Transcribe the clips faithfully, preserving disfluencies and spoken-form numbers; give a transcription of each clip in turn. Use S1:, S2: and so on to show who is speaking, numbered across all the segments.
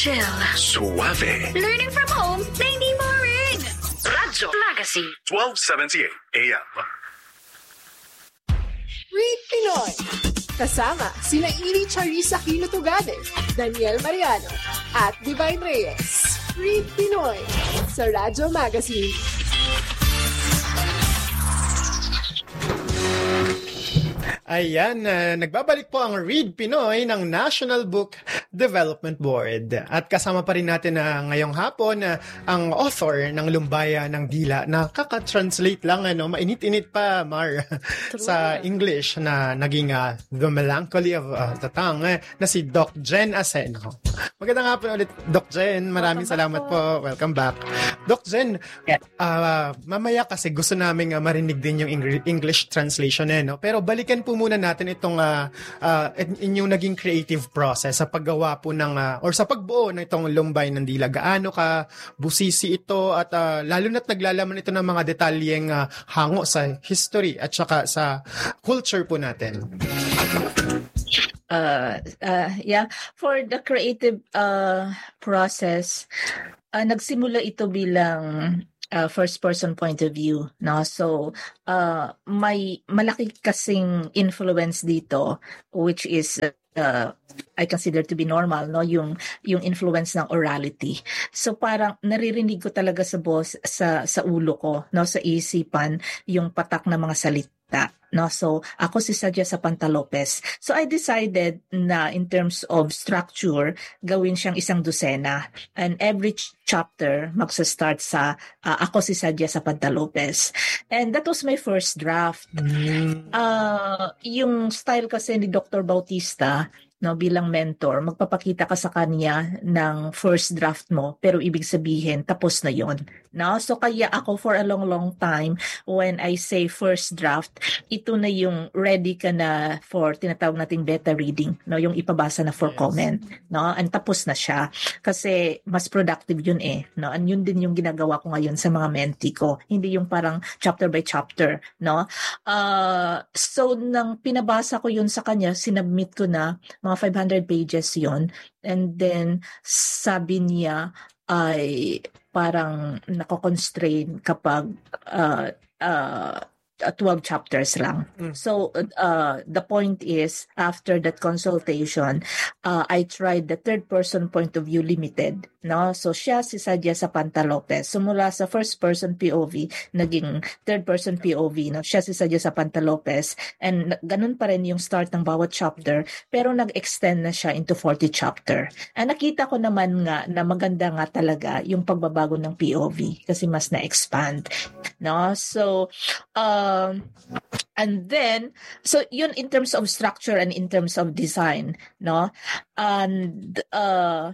S1: Chill.
S2: Suave.
S1: Learning from home na hindi boring. Radyo Magazine.
S2: twelve seventy-eight A M.
S3: Read Pinoy. Kasama sina Iri Charissa Quino-Tugade, Daniel Mariano, at Divine Reyes. Read Pinoy sa Radyo Magazine.
S4: Ayan, uh, nagbabalik po ang Read Pinoy ng National Book Development Board. At kasama pa rin natin na uh, ngayong hapon uh, ang author ng Lumbaya ng Dila na kaka-translate lang, ano, mainit-init pa, Mar, sa English na naging uh, The Melancholy of uh, Tatang uh, na si Doc Jen Aseno. Magandang hapon ulit, Doc Jen. Maraming Welcome salamat po. po. Welcome back. Doc Jen, uh, mamaya kasi gusto namin uh, marinig din yung English translation eh, no? Pero balikan po muna natin itong uh, uh, inyong naging creative process sa paggawa po ng uh, or sa pagbuo ng itong Lumbay ng Dila. Gaano ka busisi ito at uh, lalo na't naglalaman ito ng mga detalyeng uh, hango sa history at saka sa culture po natin.
S5: Uh, uh, yeah, for the creative uh, process, uh, nagsimula ito bilang Uh, first person point of view, no? So uh, may malaki kasing influence dito, which is uh, I consider to be normal, no? Yung yung influence ng orality. So parang naririnig ko talaga sa boss sa sa ulo ko, no, sa isipan yung patak ng mga salita. No, so ako si Sadia Sapanta Lopez. So I decided na in terms of structure, gawin siyang isang dosena. And every ch- chapter magsa-start sa uh, ako si Sadia Sapanta Lopez. And that was my first draft. Mm. Uh, yung style kasi ni Doctor Bautista, no, bilang mentor, magpapakita ka sa kanya ng first draft mo, pero ibig sabihin, tapos na yon. No? So kaya ako for a long, long time, when I say first draft, ito na yung ready ka na for tinatawag nating beta reading, no, yung ipabasa na for yes. comment, no, and tapos na siya. Kasi mas productive yun eh, no, and yun din yung ginagawa ko ngayon sa mga mentee ko, hindi yung parang chapter by chapter, no. Uh, so nang pinabasa ko yun sa kanya, sinubmit ko na mga five hundred pages yon, and then sabi niya ay parang nako-constrain kapag uh, uh, twelve chapters lang. Mm. So uh, the point is, after that consultation, uh, I tried the third person point of view limited, no? So siya si Sadia Sapanta Lopez. So mula sa first person P O V naging third person P O V, no? Siya si Sadia Sapanta Lopez, and ganun pa rin yung start ng bawat chapter, pero nag-extend na siya into forty chapter. And nakita ko naman nga na maganda nga talaga yung pagbabago ng P O V kasi mas na-expand, no? So uh Um, and then, so yun in terms of structure and in terms of design, no? And uh,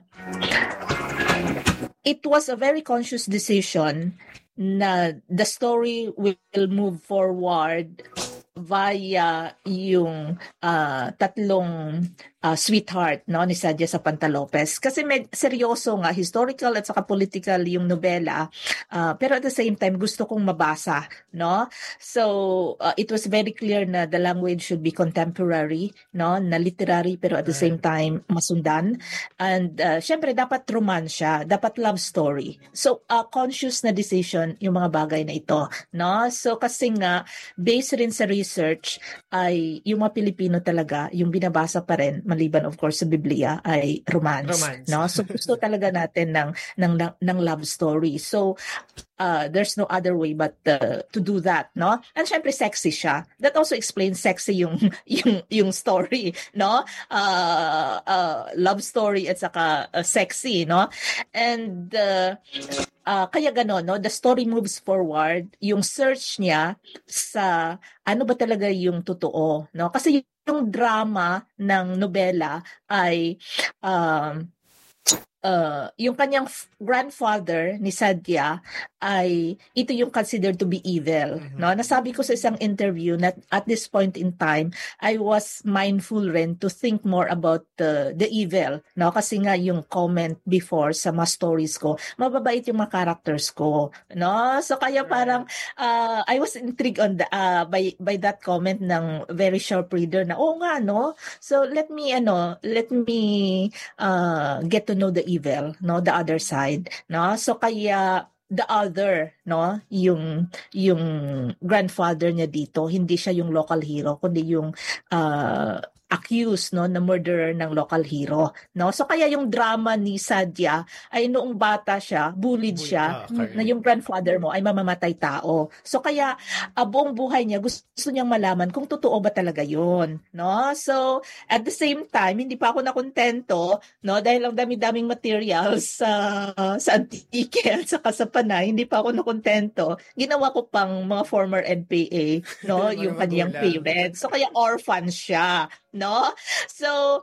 S5: it was a very conscious decision na the story will move forward via yung uh, tatlong uh, sweetheart, no, ni Sadia Sapanta Lopez. Kasi med- seryoso nga, historical at saka political yung nobela, uh, pero at the same time gusto kong mabasa, no? So uh, it was very clear na the language should be contemporary, no, na literary pero at the same time masundan. And uh, syempre dapat romansya, dapat love story. So uh, conscious na decision yung mga bagay na ito, no? So kasi nga based rin sa research ay yung mga Pilipino talaga, yung binabasa pa rin maliban of course sa Biblia ay romance, romance. No? So gusto talaga natin ng ng ng love story. So uh, there's no other way but uh, to do that, no? And syempre sexy siya. That also explains sexy yung yung yung story, no? Uh, uh, love story at saka uh, sexy, no? And uh, Uh, kaya gano'n, no? The story moves forward. Yung search niya sa ano ba talaga yung totoo, no? Kasi yung drama ng nobela ay um, uh, yung kanyang grandfather ni Sadia ay ito yung considered to be evil, mm-hmm. no? Nasabi ko sa isang interview na at this point in time I was mindful rin to think more about the the evil, no? Kasi nga yung comment before sa mga stories ko, mababait yung mga characters ko, no? So kaya parang uh, I was intrigued on the, uh, by by that comment ng very sharp reader na oh nga, no? So let me ano, let me uh, get to know the evil evil, no, the other side, no. So kaya the other, no, yung yung grandfather niya dito, hindi siya yung local hero kundi yung uh, accused, no, na murderer ng local hero, no. So kaya yung drama ni Sadia ay noong bata siya, bullied
S4: Bullied,
S5: siya,
S4: ah, okay.
S5: na yung grandfather mo ay mamamatay tao. So kaya uh, buong buhay niya gusto niyang malaman kung totoo ba talaga yun, no. So at the same time, hindi pa ako nakontento, no, dahil ang dami-daming materials sa uh, sa Antique at saka sa Panay, hindi pa ako nakontento. Ginawa ko pang mga former N P A, no,
S4: Mga
S5: yung kaniyang
S4: magulang.
S5: parents. So kaya orphan siya, no? So,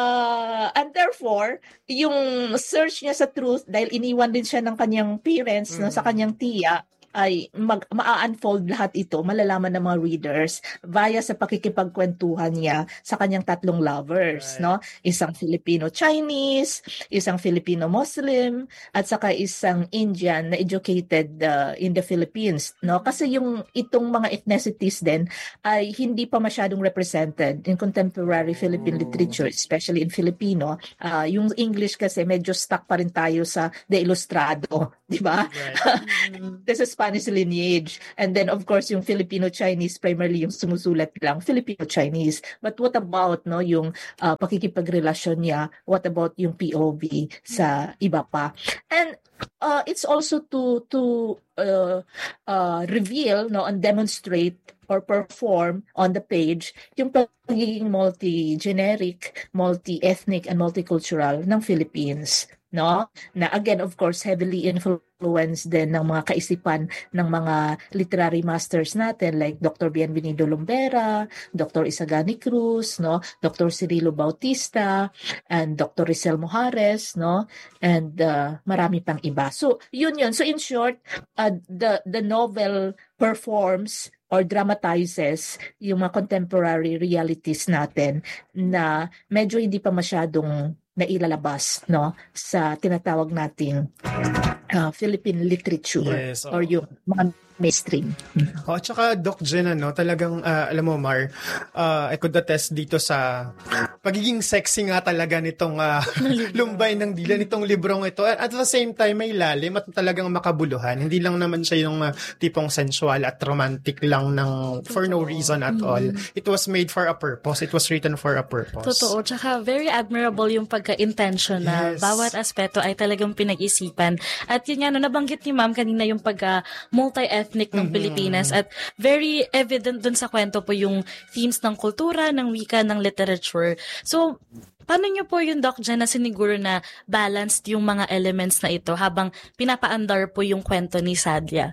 S5: uh, and therefore, yung search niya sa truth, dahil iniwan din siya ng kanyang parents, no, sa
S4: Mhm.
S5: kanyang tiya, ay mag, maa-unfold lahat ito, malalaman ng mga readers via sa pakikipagkwentuhan niya sa kanyang tatlong lovers,
S4: Right.
S5: no? Isang Filipino-Chinese, isang Filipino-Muslim, at saka isang Indian na educated uh, in the Philippines, no? Kasi yung itong mga ethnicities din ay hindi pa masyadong represented in contemporary Philippine literature, especially in Filipino. Uh, yung English kasi medyo stuck pa rin tayo sa De Ilustrado, di ba?
S4: Right.
S5: This is Spanish lineage. And then, of course, yung Filipino-Chinese, primarily yung sumusulat lang, Filipino-Chinese. But what about, no, yung uh, pakikipagrelasyon niya? What about yung P O V sa iba pa? And uh, it's also to to uh, uh, reveal, no, and demonstrate or perform on the page yung pagiging multi-generic, multi-ethnic, and multicultural ng Philippines, no? Na again, of course, heavily influenced din ng mga kaisipan ng mga literary masters natin like Doctor Bienvenido Lumbera, Doctor Isagani Cruz, no, Doctor Cirilo Bautista, and Doctor Rizel Mojares, no, and uh, marami pang iba. So, yun yun. So, in short, uh, the the novel performs or dramatizes yung mga contemporary realities natin na medyo hindi pa masyadong nailalabas, no, sa tinatawag nating uh, Philippine literature,
S4: Yes, oo.
S5: or yung mga mainstream.
S4: Oh, at saka Doc Jen, ano, talagang, ah, alam mo, Mar, ah, I could attest dito sa pagiging sexy nga talaga nitong ah, lumbay ng dila, nitong librong ito. At the same time, may lalim at talagang makabuluhan. Hindi lang naman siya yung ah, tipong sensual at romantic lang ng for no reason at all. It was made for a purpose. It was written for a purpose.
S6: Totoo. Tsaka very admirable yung pagka-intentional.
S4: Yes.
S6: Bawat aspeto ay talagang pinag-isipan. At yun nga, no, nabanggit ni ma'am kanina yung pagka-multi-ethnic ng Pilipinas. At very evident dun sa kwento po yung themes ng kultura, ng wika, ng literature. So, paano nyo po yung Doc Jen na siniguro na balanced yung mga elements na ito habang pinapaandar po yung kwento ni Sadia?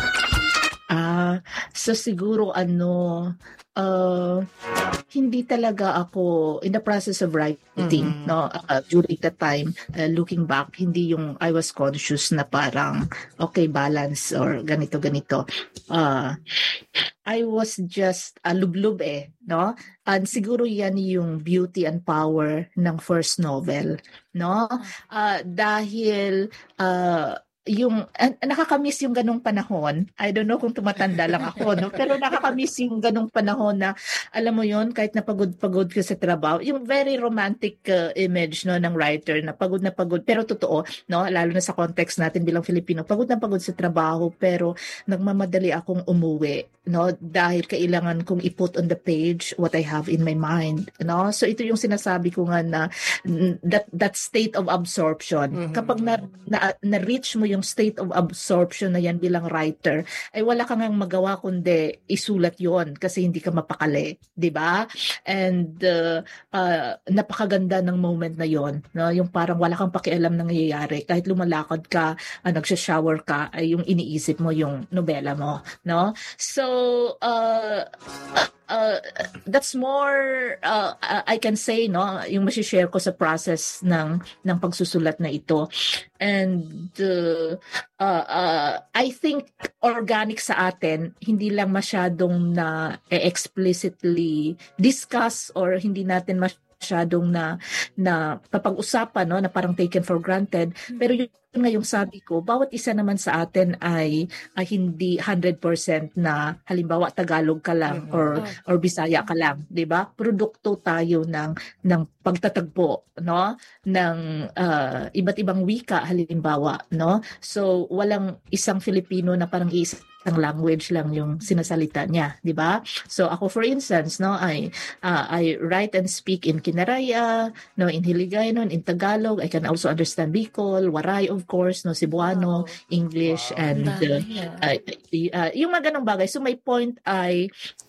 S5: Ah, so siguro ano, uh, hindi talaga ako in the process of writing,
S4: Mhm.
S5: no, uh, during that time, uh, looking back, hindi yung I was conscious na parang okay, balance or ganito ganito. Uh, I was just uh, lublub eh, no? And siguro yan yung beauty and power ng first novel, no? Uh, dahil uh, yung uh, nakakamiss yung ganung panahon. I don't know kung tumatanda lang ako, no, pero nakakamiss yung ganung panahon na alam mo yon, kahit napagod-pagod ka sa trabaho, yung very romantic uh, image, no, ng writer na pagod na pagod pero totoo, no, lalo na sa context natin bilang Filipino, pagod na pagod sa trabaho pero nagmamadali akong umuwi, no, dahil kailangan kong i-put on the page what I have in my mind, no. So ito yung sinasabi ko nga na that that state of absorption.
S4: Mhm.
S5: Kapag na, na na-reach mo yung state of absorption na yan bilang writer, ay wala kang ngang magawa kundi isulat yon kasi hindi ka mapakali, di ba? And uh, uh, napakaganda ng moment na yon, no? Yung parang wala kang pakialam na nangyayari, kahit lumalakad ka, uh, nagsha-shower ka, ay yung iniisip mo yung nobela mo, no? So uh, uh, that's more uh, I can say, no, yung masishare ko sa process ng ng pagsusulat na ito. And uh, uh, uh, I think organic sa atin, hindi lang masyadong na explicitly discuss or hindi natin mas masyadong na na papag-usapan, no, na parang taken for granted. Pero yun nga yung sabi ko, bawat isa naman sa atin ay, ay hindi one hundred percent na halimbawa Tagalog ka lang
S4: Mhm.
S5: or or Bisaya ka lang, 'di ba? Produkto tayo ng ng pagtatagpo, no, ng ah, iba't ibang wika halimbawa, no? So walang isang Filipino na parang isang language lang yung sinasalita niya, 'di ba? So ako for instance, no, I uh, I write and speak in Kinaraya, no, in Hiligaynon, in Tagalog. I can also understand Bicol, Waray of course, no, Cebuano, English, and uh,
S6: Dami,
S5: uh,
S6: ah.
S5: uh, yung mga ganong bagay. So my point ay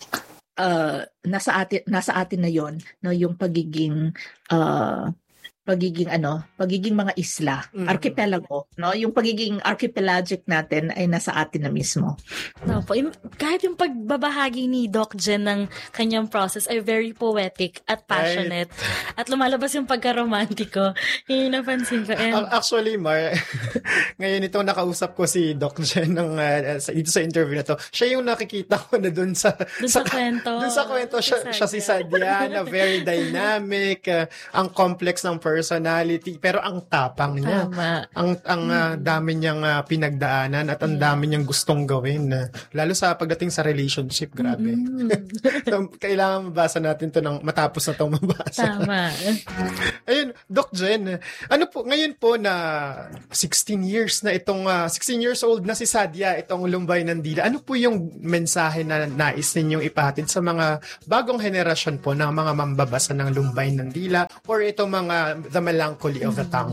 S5: uh, nasa atin nasa atin na 'yon, no, yung pagiging uh, pagiging ano, pagiging mga isla,
S4: Mhm.
S5: archipelago, no? Yung pagiging archipelagic natin ay nasa atin na mismo.
S6: Opo, im- kahit yung pagbabahagi ni Doc Jen ng kanyang process ay very poetic at passionate. At lumalabas yung pagka-romantiko. Yun yung napansin ko. And,
S4: Ac- Actually, Mar, ngayon itong nakausap ko si Doc Jen ng, uh, sa, dito sa interview na to. Siya yung nakikita ko na dun sa...
S6: dun sa kwento.
S4: Dun sa kwento, siya, siya si Sadia na very dynamic, uh, ang complex ng personality, pero ang tapang niya.
S6: Tama.
S4: Ang ang uh, dami niyang uh, pinagdaanan at ang dami niyang gustong gawin. Uh, lalo sa pagdating sa relationship, grabe. So, kailangan mabasa natin to ng matapos na itong mabasa.
S6: Tama.
S4: Ayun, Doc Jen, ano po, ngayon po na sixteen years na itong, uh, sixteen years old na si Sadia, itong Lumbay ng Dila, ano po yung mensahe na nais ninyong ipahatid sa mga bagong henerasyon po ng mga mambabasa ng Lumbay ng Dila or itong mga The Melancholy of the Tongue?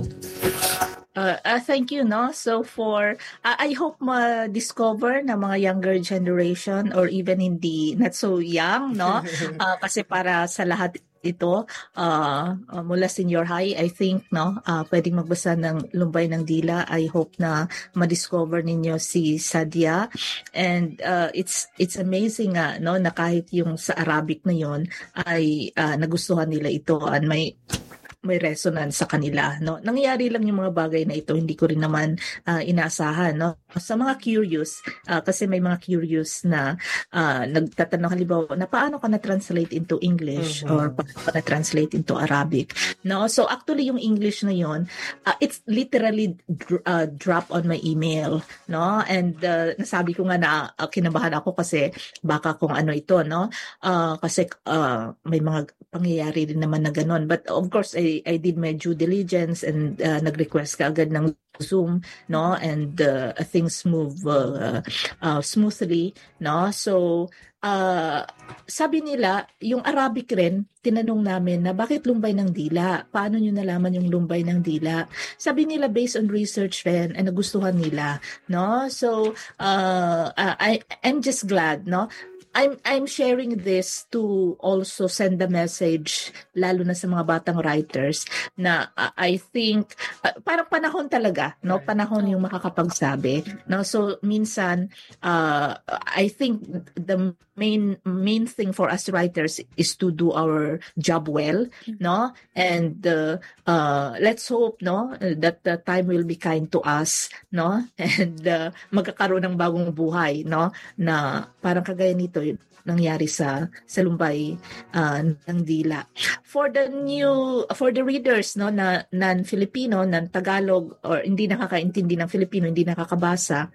S5: Uh, uh, thank you, no? So for, uh, I hope ma-discover na mga younger generation or even hindi, not so young, no? Uh, kasi para sa lahat ito, uh, uh, mula senior high, I think, no? Uh, pwedeng magbasa ng Lumbay ng Dila. I hope na ma-discover ninyo si Sadia. And uh, it's it's amazing nga, no? Na kahit yung sa Arabic na yon ay uh, nagustuhan nila ito and may may resonance sa kanila, no? Nangyayari lang yung mga bagay na ito, hindi ko rin naman uh, inaasahan, no? Sa mga curious, uh, kasi may mga curious na uh, nagtatanong halimbawa na paano ka na-translate into English
S4: Mhm.
S5: or paano ka na-translate into Arabic, no? So actually yung English na yon, uh, it's literally dr- uh, drop on my email, no? And uh, nasabi ko nga na uh, kinabahan ako kasi baka kung ano ito, no? Uh, kasi uh, may mga pangyayari din naman na ganun. But of course, I, I did my due diligence and uh, nag-request ka agad ng Zoom, no? And uh, things move uh, uh, smoothly, no? So, uh, sabi nila, yung Arabic rin, tinanong namin na bakit Lumbay ng Dila? Paano nyo nalaman yung Lumbay ng Dila? Sabi nila, based on research rin, ay nagustuhan nila, no? So, uh, uh, I, I'm just glad, no? I'm I'm sharing this to also send the message lalo na sa mga batang writers na uh, I think uh, parang panahon talaga, no, panahon yung makakapagsabi, no. So minsan uh, I think the main main thing for us writers is to do our job well, no, and uh, uh, let's hope, no, that the time will be kind to us, no, and uh, magkakaroon ng bagong buhay, no, na parang kagaya nito nangyari sa sa Lumbay uh, ng Dila. For the new for the readers, no, na non-Filipino, non-Tagalog or hindi nakakaintindi ng Filipino, hindi nakakabasa,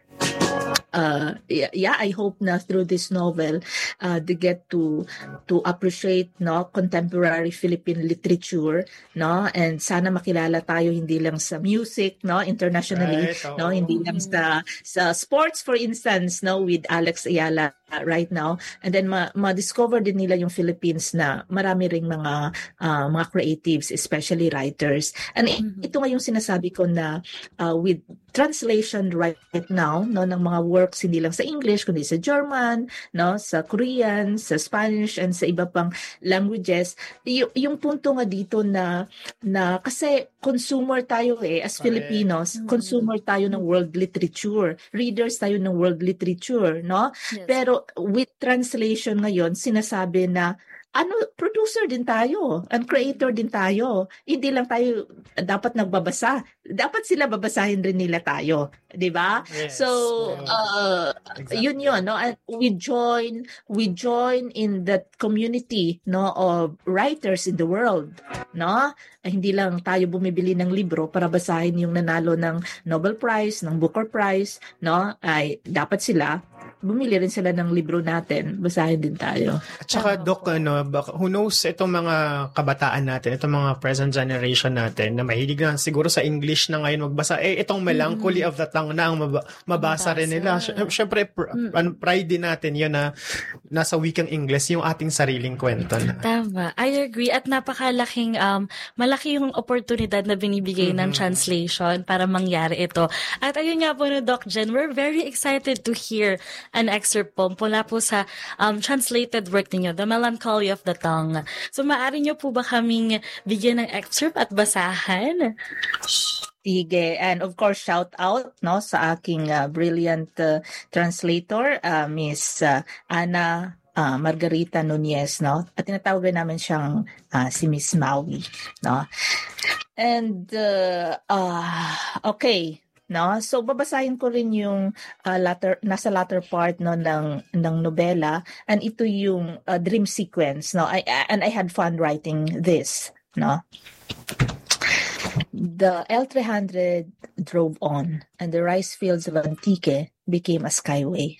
S5: uh, yeah, I hope na through this novel, uh, they get to to appreciate, no, contemporary Philippine literature, no, and sana makilala tayo hindi lang sa music, no, internationally,
S4: Right,
S5: no,
S4: oo.
S5: hindi lang sa sa sports, for instance, no, with Alex Ayala uh, right now, and then ma- ma-discover din nila yung Philippines na marami ring mga uh, mga creatives, especially writers, and
S6: Mhm.
S5: ito nga yung sinasabi ko na uh, with translation right now, no, ng mga works hindi lang sa English kundi sa German, no, sa Korean, sa Spanish, and sa iba pang languages. Y- yung punto nga dito na na kasi consumer tayo eh as
S4: Correct.
S5: Filipinos,
S6: Mhm.
S5: consumer tayo ng world literature, readers tayo ng world literature, no?
S6: Yes.
S5: Pero with translation ngayon, sinasabi na ano, producer din tayo, and creator din tayo. Hindi lang tayo dapat nagbabasa. Dapat sila babasahin rin nila tayo, 'di ba?
S4: Yes.
S5: So, uh,
S4: Exactly.
S5: yun yun, no? And we join we join in that community, no, of writers in the world, no? Hindi lang tayo bumibili ng libro para basahin yung nanalo ng Nobel Prize, ng Booker Prize, no? Ay dapat sila bumili rin sila ng libro natin, basahin din tayo.
S4: At saka, Doc, ano, baka- who knows itong mga kabataan natin, itong mga present generation natin na mahilig na siguro sa English na ngayon magbasa, eh, itong Melancholy of the Tongue na ang mab- mabasa rin nila.
S6: Mabasa.
S4: Sy- Siyempre, pr- ano, pride din natin yun na nasa wikang English yung ating sariling kwento na.
S6: Tama. I agree. At napakalaking, um, malaki yung oportunidad na binibigay ng translation para mangyari ito. At ayun nga po no, Doc Jen, we're very excited to hear an excerpt po mula po sa um, translated work ninyo, The Melancholy of the Tongue. So, maaari nyo po ba kaming bigyan ng excerpt at basahan?
S5: Sige, and of course shout out no sa aking uh, brilliant uh, translator, uh, Miss uh, Ana uh, Margarita Nunez, no? At tinatawag namin siyang uh, si Miss Maui, no? And uh, uh, okay, no? So babasahin ko rin yung uh, latter nasa latter part no ng ng nobela, and ito yung uh, dream sequence, no? I and I had fun writing this, no? The L three hundred drove on, and the rice fields of Antique became a skyway.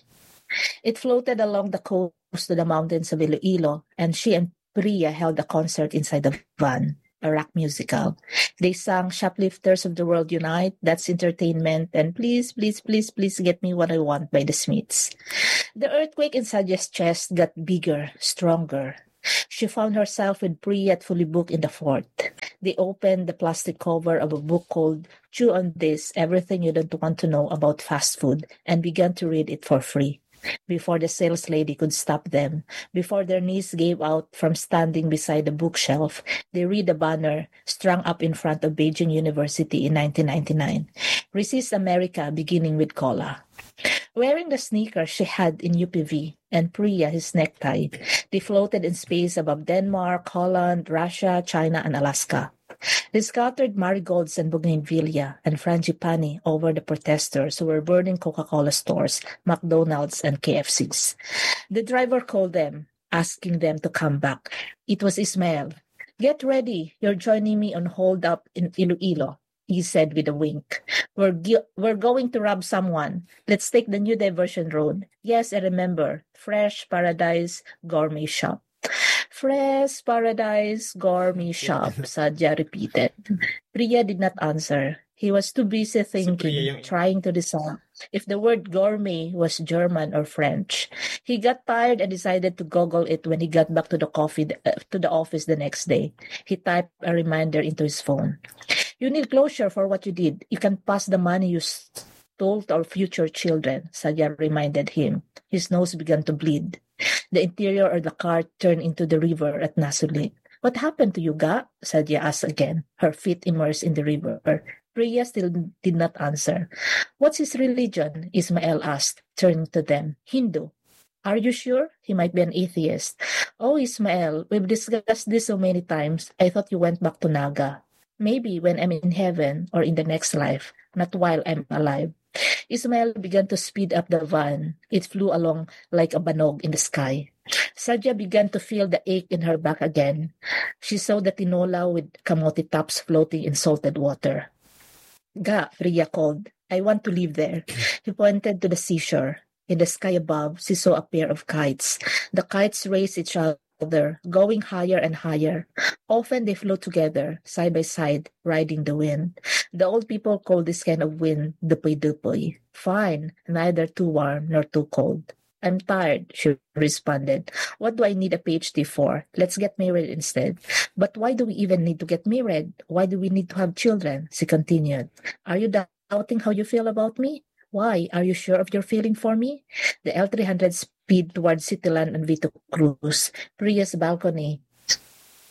S5: It floated along the coast to the mountains of Iloilo, and she and Priya held a concert inside the van, a rock musical. They sang Shoplifters of the World Unite, That's Entertainment, and Please, Please, Please, Please Get Me What I Want by the Smiths. The earthquake in Sadya's chest got bigger, stronger. She found herself with Priya at fully booked in the fort. They opened the plastic cover of a book called Chew on This, Everything You Don't Want to Know About Fast Food, and began to read it for free. Before the sales lady could stop them, before their knees gave out from standing beside the bookshelf, they read the banner strung up in front of Beijing University in nineteen ninety-nine. Resist America, beginning with cola. Wearing the sneakers she had in U P V and Priya his necktie, they floated in space above Denmark, Holland, Russia, China, and Alaska. They scattered marigolds and bougainvillea and frangipani over the protesters who were burning Coca-Cola stores, McDonald's, and K F C's. The driver called them, asking them to come back. It was Ismael. Get ready. You're joining me on hold up in Iloilo, he said with a wink. We're, gi- we're going to rob someone. Let's take the new diversion road. Yes, I remember. Fresh Paradise Gourmet Shop. Fresh Paradise Gourmet Shop, Sadya repeated. Priya did not answer. He was too busy thinking, trying to decide if the word gourmet was German or French. He got tired and decided to Google it when he got back to the coffee uh, to the office the next day. He typed a reminder into his phone. You need closure for what you did. You can pass the money you stole to our future children, Sadya reminded him. His nose began to bleed. The interior of the car turned into the river at Nasulit. What happened to you, Ga? Sadya asked again, her feet immersed in the river. Priya still did not answer. What's his religion? Ismael asked, turning to them. Hindu. Are you sure? He might be an atheist. Oh, Ismael, we've discussed this so many times. I thought you went back to Naga. Maybe when I'm in heaven or in the next life, not while I'm alive. Ismael began to speed up the van. It flew along like a banog in the sky. Sadya began to feel the ache in her back again. She saw the tinola with kamote tops floating in salted water. Ga, Priya called. I want to live there. He pointed to the seashore. In the sky above, she saw a pair of kites. The kites raced each other, going higher and higher. Often they flew together, side by side, riding the wind. The old people called this kind of wind dupoy-dupoy. Fine, neither too warm nor too cold. I'm tired, she responded. What do I need a PhD for? Let's get married instead. But why do we even need to get married? Why do we need to have children? She continued. Are you doubting how you feel about me? Why? Are you sure of your feeling for me? The L three hundred speed towards Cityland and Vito Cruz. Priya's balcony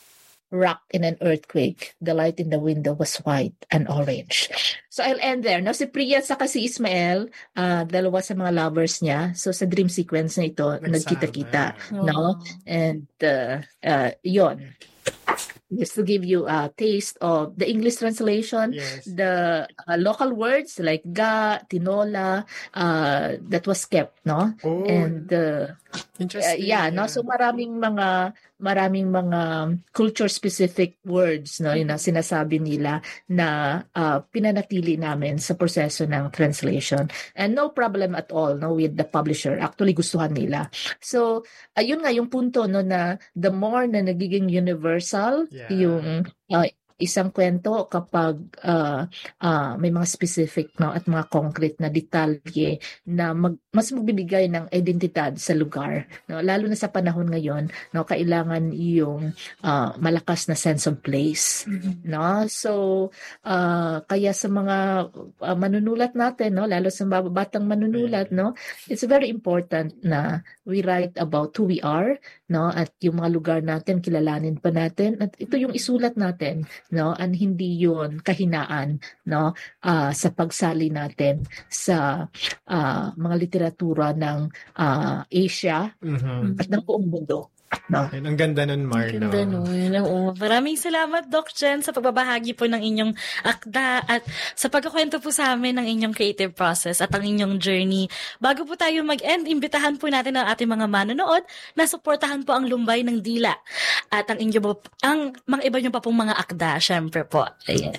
S5: rock in an earthquake. The light in the window was white and orange. So I'll end there. No, si Priya at saka si Ismael, uh, dalawa sa mga lovers niya. So sa dream sequence na ito,
S4: Nagsama.
S5: nagkita-kita.
S6: Wow.
S5: No? And uh, uh, yon. Just to give you a taste of the English translation,
S4: Yes.
S5: the uh, local words like ga, tinola, uh, that was kept, no?
S4: Oh,
S5: And uh, uh,
S4: interesting.
S5: yeah, no? So maraming mga maraming mga culture specific words, no, yun na sinasabi nila na uh, pinanatili namin sa proseso ng translation. And no problem at all, no, with the publisher. Actually gustuhan nila. So ayun nga yung punto, no, na the more na nagiging universal
S4: Yeah.
S5: yung uh, isang kwento kapag uh, uh, may mga specific, no, at mga concrete na detalye na mag, mas magbibigay ng identidad sa lugar, no, lalo na sa panahon ngayon, no, kailangan yung uh, malakas na sense of place, no. So uh, kaya sa mga uh, manunulat natin, no, lalo sa mga batang manunulat, no, it's very important na we write about who we are, no, at yung mga lugar natin kilalanin pa natin, at ito yung isulat natin, no, and hindi yun kahinaan, no, uh, sa pagsali natin sa uh, mga literatura ng uh, Asia
S4: Mhm.
S5: at ng buong mundo, no.
S4: Ayun, ang ganda nun, Mar.
S6: Ang ganda
S4: no?
S6: nun. Oo. Maraming salamat, Doc Jen, sa pagbabahagi po ng inyong akda at sa pagkakwento po sa amin ng inyong creative process at ang inyong journey. Bago po tayo mag-end, imbitahan po natin ang ating mga manonood na suportahan po ang Lumbay ng Dila at ang inyo po, ang mga iba nyo pa pong mga akda, syempre po. Ayan.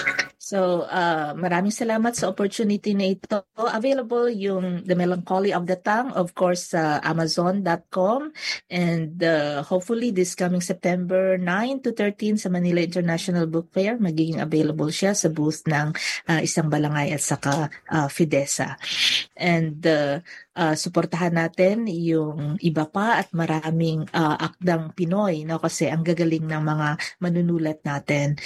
S5: So, uh, maraming salamat sa opportunity na ito. Available yung The Melancholy of the Tongue, of course, sa amazon dot com. And uh, hopefully this coming September ninth to thirteenth sa Manila International Book Fair, magiging available siya sa booth ng uh, Isang Balangay at saka uh, Fidesa. And uh, uh, suportahan natin yung iba pa at maraming uh, akdang Pinoy, no? Kasi ang gagaling ng mga manunulat natin.